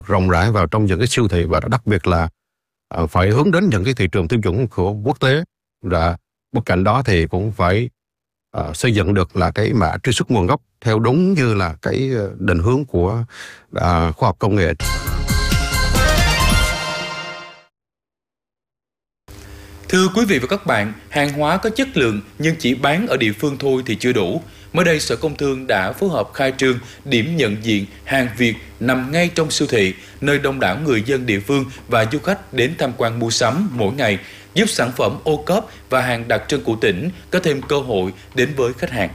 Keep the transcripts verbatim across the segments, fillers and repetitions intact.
rộng rãi vào trong những cái siêu thị, và đặc biệt là uh, phải hướng đến những cái thị trường tiêu chuẩn của quốc tế. Và bên cạnh đó thì cũng phải uh, xây dựng được là cái mã truy xuất nguồn gốc theo đúng như là cái định hướng của uh, khoa học công nghệ. Thưa quý vị và các bạn, hàng hóa có chất lượng nhưng chỉ bán ở địa phương thôi thì chưa đủ. Mới đây, Sở Công Thương đã phối hợp khai trương điểm nhận diện hàng Việt nằm ngay trong siêu thị, nơi đông đảo người dân địa phương và du khách đến tham quan mua sắm mỗi ngày, giúp sản phẩm ô cốp và hàng đặc trưng của tỉnh có thêm cơ hội đến với khách hàng.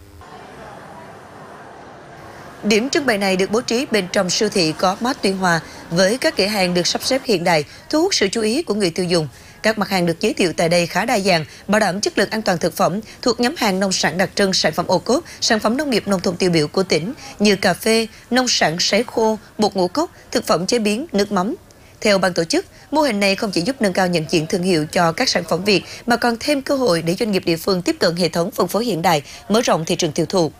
Điểm trưng bày này được bố trí bên trong siêu thị có mát Tuy Hòa với các cửa hàng được sắp xếp hiện đại, thu hút sự chú ý của người tiêu dùng. Các mặt hàng được giới thiệu tại đây khá đa dạng, bảo đảm chất lượng an toàn thực phẩm, thuộc nhóm hàng nông sản đặc trưng, sản phẩm ô cốp, sản phẩm nông nghiệp nông thôn tiêu biểu của tỉnh như cà phê, nông sản sấy khô, bột ngũ cốc, thực phẩm chế biến, nước mắm. Theo ban tổ chức, mô hình này không chỉ giúp nâng cao nhận diện thương hiệu cho các sản phẩm Việt mà còn thêm cơ hội để doanh nghiệp địa phương tiếp cận hệ thống phân phối hiện đại, mở rộng thị trường tiêu thụ.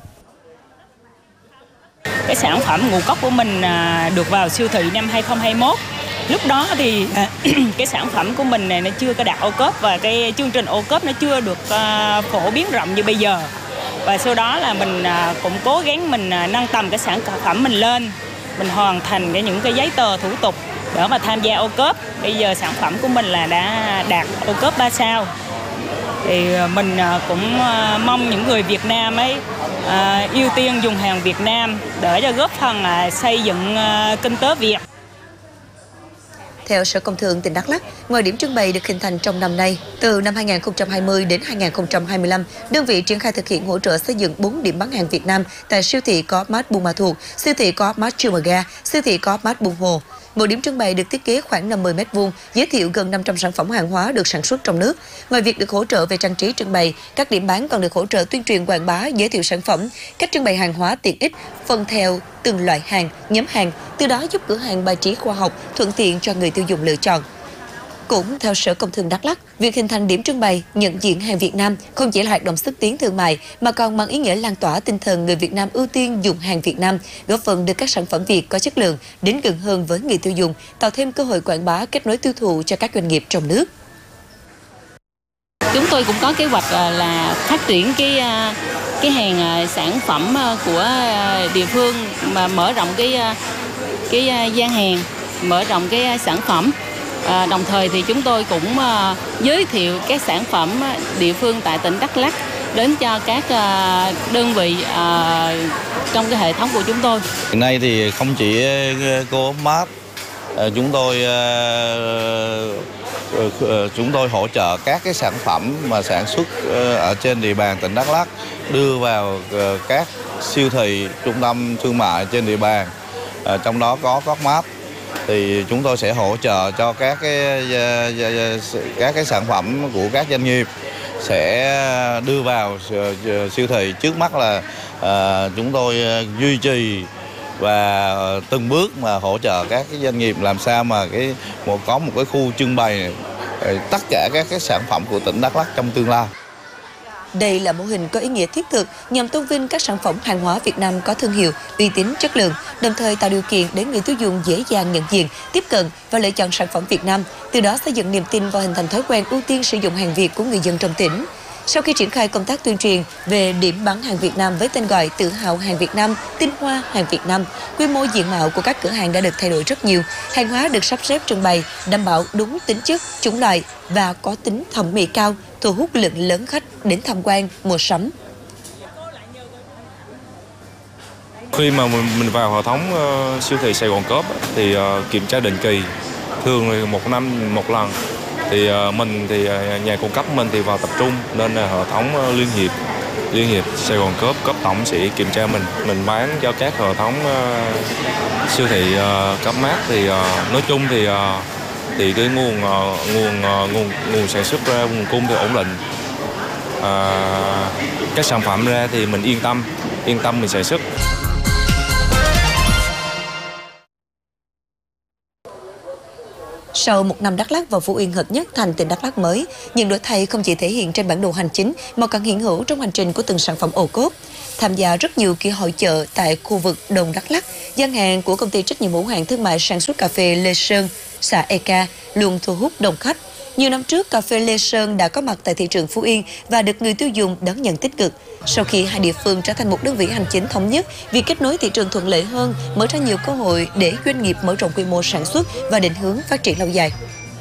Cái sản phẩm ngũ cốc của mình được vào siêu thị năm hai không hai mốt. Lúc đó thì cái sản phẩm của mình này nó chưa có đạt ô cốp và cái chương trình ô cốp nó chưa được uh, phổ biến rộng như bây giờ. Và sau đó là mình uh, cũng cố gắng mình uh, nâng tầm cái sản phẩm mình lên, mình hoàn thành cái những cái giấy tờ thủ tục để mà tham gia ô cốp. Bây giờ sản phẩm của mình là đã đạt ô cốp ba sao. Thì mình cũng mong những người Việt Nam ấy uh, ưu tiên dùng hàng Việt Nam để cho góp phần uh, xây dựng uh, kinh tế Việt. Theo Sở Công Thương tỉnh Đắk Lắk, ngoài điểm trưng bày được hình thành trong năm nay, từ năm hai nghìn không trăm hai mươi đến hai nghìn không trăm hai mươi lăm, đơn vị triển khai thực hiện hỗ trợ xây dựng bốn điểm bán hàng Việt Nam tại siêu thị Co.opmart Buôn Ma Thuột, siêu thị Co.opmart Trư Mờ Ga, siêu thị Co.opmart Buôn Hồ. Mỗi điểm trưng bày được thiết kế khoảng năm mươi mét vuông, giới thiệu gần năm trăm sản phẩm hàng hóa được sản xuất trong nước. Ngoài việc được hỗ trợ về trang trí trưng bày, các điểm bán còn được hỗ trợ tuyên truyền quảng bá, giới thiệu sản phẩm, cách trưng bày hàng hóa tiện ích, phân theo từng loại hàng, nhóm hàng, từ đó giúp cửa hàng bài trí khoa học, thuận tiện cho người tiêu dùng lựa chọn. Cũng theo Sở Công Thương Đắk Lắk, việc hình thành điểm trưng bày, nhận diện hàng Việt Nam không chỉ là hoạt động xúc tiến thương mại mà còn mang ý nghĩa lan tỏa tinh thần người Việt Nam ưu tiên dùng hàng Việt Nam, góp phần đưa các sản phẩm Việt có chất lượng đến gần hơn với người tiêu dùng, tạo thêm cơ hội quảng bá, kết nối tiêu thụ cho các doanh nghiệp trong nước. Chúng tôi cũng có kế hoạch là phát triển cái cái hàng sản phẩm của địa phương mà mở rộng cái cái gian hàng, mở rộng cái sản phẩm. À, đồng thời thì chúng tôi cũng uh, giới thiệu các sản phẩm địa phương tại tỉnh Đắk Lắk đến cho các uh, đơn vị uh, trong cái hệ thống của chúng tôi. Hiện nay thì không chỉ Co.opmart, uh, chúng tôi uh, uh, chúng tôi hỗ trợ các cái sản phẩm mà sản xuất uh, ở trên địa bàn tỉnh Đắk Lắk đưa vào uh, các siêu thị, trung tâm thương mại trên địa bàn, uh, trong đó có Co.opmart. Thì chúng tôi sẽ hỗ trợ cho các cái các cái sản phẩm của các doanh nghiệp sẽ đưa vào siêu thị. Trước mắt là uh, chúng tôi duy trì và từng bước mà hỗ trợ các cái doanh nghiệp làm sao mà cái một có một cái khu trưng bày tất cả các cái sản phẩm của tỉnh Đắk Lắk trong tương lai. Đây là mô hình có ý nghĩa thiết thực nhằm tôn vinh các sản phẩm hàng hóa Việt Nam có thương hiệu, uy tín, chất lượng, đồng thời tạo điều kiện để người tiêu dùng dễ dàng nhận diện, tiếp cận và lựa chọn sản phẩm Việt Nam, từ đó xây dựng niềm tin và hình thành thói quen ưu tiên sử dụng hàng Việt của người dân trong tỉnh. Sau khi triển khai công tác tuyên truyền về điểm bán hàng Việt Nam với tên gọi Tự hào hàng Việt Nam, Tinh hoa hàng Việt Nam, quy mô diện mạo của các cửa hàng đã được thay đổi rất nhiều. Hàng hóa được sắp xếp trưng bày, đảm bảo đúng tính chất, chủng loại và có tính thẩm mỹ cao, thu hút lượng lớn khách đến tham quan, mua sắm. Khi mà mình vào hệ thống uh, siêu thị Sài Gòn Co.op thì uh, kiểm tra định kỳ, thường một năm một lần. Thì uh, mình thì uh, nhà cung cấp mình thì vào tập trung nên là hệ thống uh, liên hiệp liên hiệp Sài Gòn Co.op cấp tổng sẽ kiểm tra mình mình bán cho các hệ thống uh, siêu thị uh, Co.opmart. Thì uh, nói chung thì uh, thì cái nguồn uh, nguồn uh, nguồn nguồn sản xuất ra, nguồn cung thì ổn định. Uh, các sản phẩm ra thì mình yên tâm yên tâm mình sản xuất. Sau một năm Đắk Lắk và Phú Yên hợp nhất thành tỉnh Đắk Lắk mới, những đổi thay không chỉ thể hiện trên bản đồ hành chính mà còn hiện hữu trong hành trình của từng sản phẩm ô cốp. Tham gia rất nhiều kỳ hội chợ tại khu vực Đông Đắk Lắk, gian hàng của công ty trách nhiệm hữu hạn thương mại sản xuất cà phê Lê Sơn, xã Eka luôn thu hút đông khách. Nhiều năm trước, cà phê Lê Sơn đã có mặt tại thị trường Phú Yên và được người tiêu dùng đón nhận tích cực. Sau khi hai địa phương trở thành một đơn vị hành chính thống nhất, việc kết nối thị trường thuận lợi hơn, mở ra nhiều cơ hội để doanh nghiệp mở rộng quy mô sản xuất và định hướng phát triển lâu dài.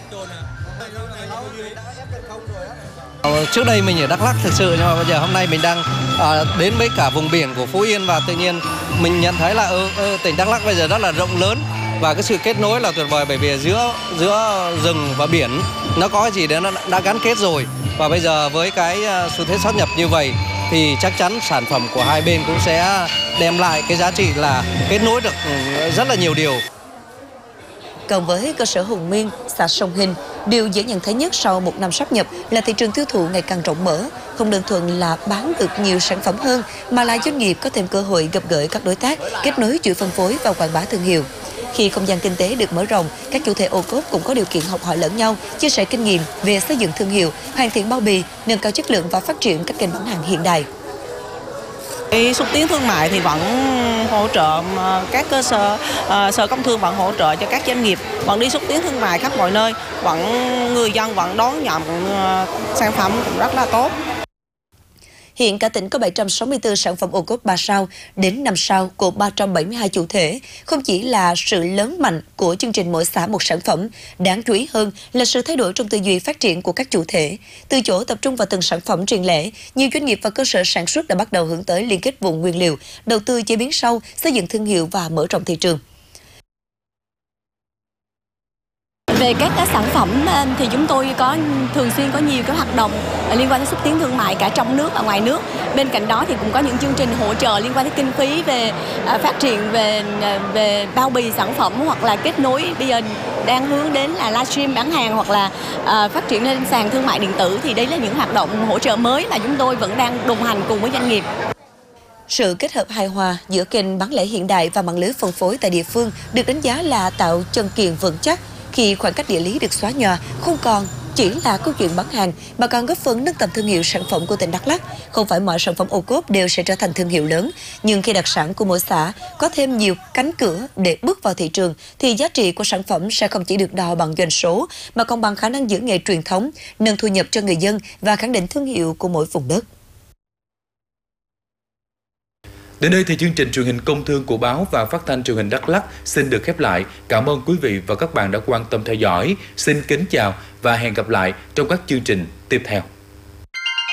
Trước đây mình ở Đắk Lắk thực sự, nhưng mà bây giờ hôm nay mình đang à, đến với cả vùng biển của Phú Yên và tự nhiên mình nhận thấy là ở, ở tỉnh Đắk Lắk bây giờ rất là rộng lớn và cái sự kết nối là tuyệt vời, bởi vì giữa giữa rừng và biển nó có gì đấy nó đã gắn kết rồi, và bây giờ với cái xu thế sát nhập như vậy thì chắc chắn sản phẩm của hai bên cũng sẽ đem lại cái giá trị là kết nối được rất là nhiều điều. Còn với cơ sở Hùng Nguyên, xã Sông Hình, điều dễ nhận thấy nhất sau một năm sáp nhập là thị trường tiêu thụ ngày càng rộng mở, không đơn thuần là bán được nhiều sản phẩm hơn mà là doanh nghiệp có thêm cơ hội gặp gỡ các đối tác, kết nối chuỗi phân phối và quảng bá thương hiệu. Khi không gian kinh tế được mở rộng, các chủ thể ô cốp cũng có điều kiện học hỏi lẫn nhau, chia sẻ kinh nghiệm về xây dựng thương hiệu, hoàn thiện bao bì, nâng cao chất lượng và phát triển các kênh bán hàng hiện đại. Cái xúc tiến thương mại thì vẫn hỗ trợ các cơ sở, uh, sở công thương vẫn hỗ trợ cho các doanh nghiệp, vẫn đi xúc tiến thương mại khắp mọi nơi, vẫn người dân vẫn đón nhận uh, sản phẩm cũng rất là tốt. Hiện cả tỉnh có bảy trăm sáu mươi tư sản phẩm ô cốp ba sao đến năm sao của ba trăm bảy mươi hai chủ thể. Không chỉ là sự lớn mạnh của chương trình mỗi xã một sản phẩm, đáng chú ý hơn là sự thay đổi trong tư duy phát triển của các chủ thể. Từ chỗ tập trung vào từng sản phẩm riêng lẻ, nhiều doanh nghiệp và cơ sở sản xuất đã bắt đầu hướng tới liên kết vùng nguyên liệu, đầu tư chế biến sâu, xây dựng thương hiệu và mở rộng thị trường. Về các sản phẩm thì chúng tôi có thường xuyên có nhiều cái hoạt động liên quan đến xúc tiến thương mại cả trong nước và ngoài nước. Bên cạnh đó thì cũng có những chương trình hỗ trợ liên quan đến kinh phí về phát triển về về bao bì sản phẩm, hoặc là kết nối bây giờ đang hướng đến là livestream bán hàng, hoặc là phát triển lên sàn thương mại điện tử. Thì đây là những hoạt động hỗ trợ mới mà chúng tôi vẫn đang đồng hành cùng với doanh nghiệp. Sự kết hợp hài hòa giữa kênh bán lẻ hiện đại và mạng lưới phân phối tại địa phương được đánh giá là tạo chân kiềng vững chắc. Khi khoảng cách địa lý được xóa nhòa, không còn chỉ là câu chuyện bán hàng mà còn góp phần nâng tầm thương hiệu sản phẩm của tỉnh Đắk Lắk. Không phải mọi sản phẩm ô cốp đều sẽ trở thành thương hiệu lớn, nhưng khi đặc sản của mỗi xã có thêm nhiều cánh cửa để bước vào thị trường, thì giá trị của sản phẩm sẽ không chỉ được đo bằng doanh số, mà còn bằng khả năng giữ nghề truyền thống, nâng thu nhập cho người dân và khẳng định thương hiệu của mỗi vùng đất. Đến đây thì chương trình truyền hình công thương của báo và phát thanh truyền hình Đắk Lắk xin được khép lại. Cảm ơn quý vị và các bạn đã quan tâm theo dõi. Xin kính chào và hẹn gặp lại trong các chương trình tiếp theo.